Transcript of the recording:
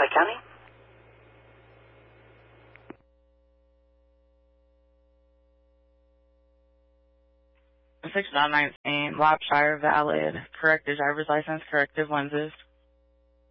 County. 6.19, Lopshire valid. Corrected driver's license, corrective lenses.